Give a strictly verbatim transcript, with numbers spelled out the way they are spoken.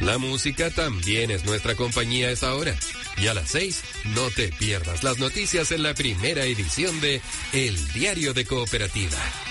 La música también es nuestra compañía a esa hora. Y a las seis, no te pierdas las noticias en la primera edición de El Diario de Cooperativa.